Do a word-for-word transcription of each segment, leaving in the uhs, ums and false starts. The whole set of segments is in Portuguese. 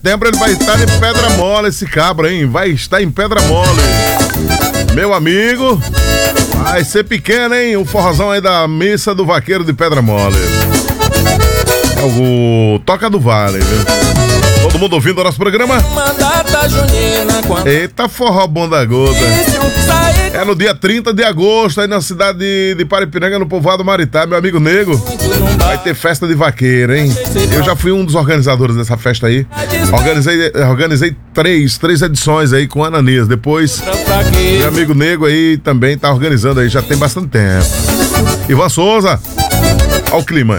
Setembro ele vai estar em Pedra Mole, esse cabra, hein? Vai estar em Pedra Mole. Meu amigo, vai ser pequeno, hein? O forrozão aí da Missa do Vaqueiro de Pedra Mole. É o Toca do Vale, viu? Todo mundo ouvindo o nosso programa? Eita, forró bom da gota. É no dia trinta de agosto, aí na cidade de, de Paripiranga, no povoado Maritá, meu amigo Nego. Vai ter festa de vaqueiro, hein? Eu já fui um dos organizadores dessa festa aí. Organizei, organizei três, três edições aí com Ananias. Depois, meu amigo Nego aí também tá organizando aí, já tem bastante tempo. Ivan Souza, olha o clima.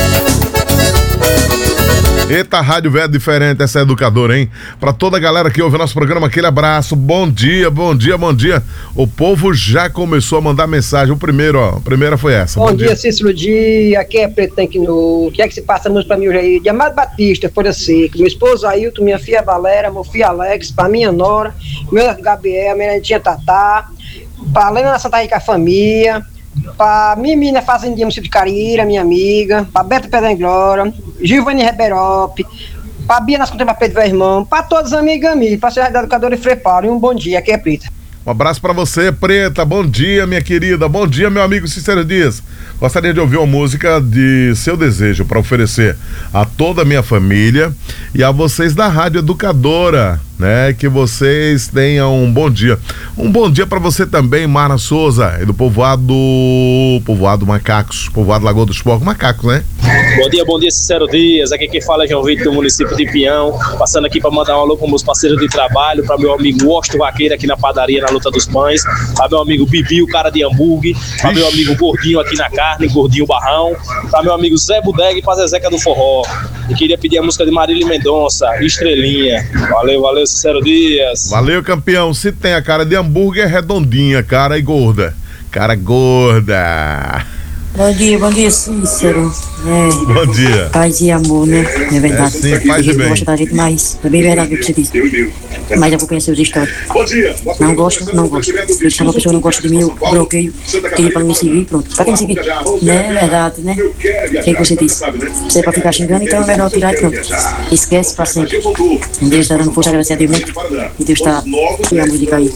Eita, rádio velho diferente, essa é educadora, hein? Pra toda a galera que ouve nosso programa, aquele abraço, bom dia, bom dia, bom dia. O povo já começou a mandar mensagem, o primeiro, ó, a primeira foi essa. Bom, bom dia, dia, Cícero Dia, aqui é Preto Tanque no... O que é que se passa muito pra mim hoje aí? De Amado Batista, Folha Seca, meu esposo Ailton, minha filha Valéria, meu filho Alex, pra minha nora, meu Gabriel, minha netinha Tatá, pra Lena Santa Rita, a família, pra Mimi na Fazendinha, município de Carira, minha amiga, pra Beto Pedranglora, Gilvani Reberope, pra Bia nas contas pra Pedro Irmão, pra todos os amigos e amigos, pra ser educador e Frei Paulo, e um bom dia, aqui é Preta. Um abraço pra você, Preta, bom dia, minha querida, bom dia, meu amigo Cícero Dias. Gostaria de ouvir uma música de Seu Desejo para oferecer a toda a minha família e a vocês da Rádio Educadora, né? Que vocês tenham um bom dia. Um bom dia para você também, Mara Souza, e do povoado, povoado Macacos, povoado Lagoa dos Porcos, Macacos, né? Bom dia, bom dia, Cícero Dias. Aqui quem fala é João Vitor, do município de Pinhão, passando aqui para mandar um alô com meus parceiros de trabalho, para meu amigo Osto Vaqueiro aqui na padaria, na Luta dos Pães, para meu amigo Bibi, o cara de hambúrguer, para meu amigo Gordinho aqui na carne, Gordinho Barrão, para meu amigo Zé Budeg e para Zezeca do Forró. E queria pedir a música de Marília Mendonça, Estrelinha. Valeu, valeu, Cícero Dias. Valeu, campeão. Se tem a cara de hambúrguer, é redondinha, cara, e gorda. Cara gorda. Bom dia, bom dia, Cícero. É, bom dia. Paz e amor, né? É verdade. É sim, paz e bem. Eu gosto da gente, mas é bem verdade o que você disse. Mas eu vou conhecer os histórias. Não gosto, não gosto. Se uma pessoa não gosta de mim, eu bloqueio, tiro pra não me seguir, pronto. Pra quem me seguir? Né? É verdade, né? O que você disse? Se é pra ficar xingando, então é melhor tirar e pronto. Esquece pra sempre. Deus está dando força, agradecer a Deus, né? E Deus está... E a música aí.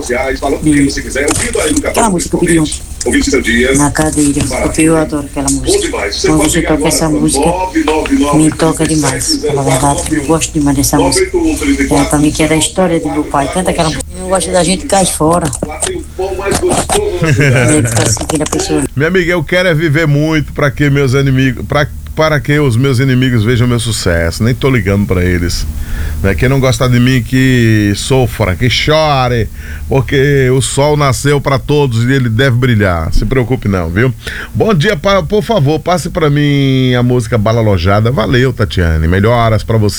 E... Aquela música que eu pedi ontem. Na cadeira, porque eu adoro aquela música. Quando você toca essa música, me toca demais. Na verdade, eu gosto demais dessa música. Ela também que era a história do meu pai. Canta aquela música. Eu gosto da gente cai fora. Minha amiga, eu quero é viver muito para que meus inimigos, pra, para que os meus inimigos vejam meu sucesso. Nem tô ligando para eles. Né? Quem não gosta de mim que sofra, que chore, porque o sol nasceu para todos e ele deve brilhar. Se preocupe não, viu? Bom dia, por favor, passe para mim a música Bala Alojada. Valeu, Tatiane. Melhoras para você.